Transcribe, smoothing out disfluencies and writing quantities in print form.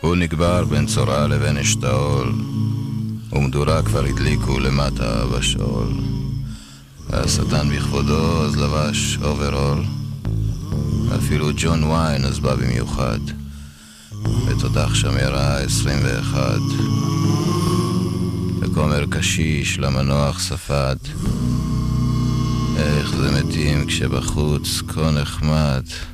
הוא נקבר בין צורה לבין אשתאול, ומדורה כבר הדליקו למטה בשאול. והשטן בכבודו אז לבש אוברול, ואפילו ג'ון ויין אז בא במיוחד, ותותח שמרה 21. וכומר קשיש למנוח ספד, איך זה מתים כשבחוץ כה נחמד.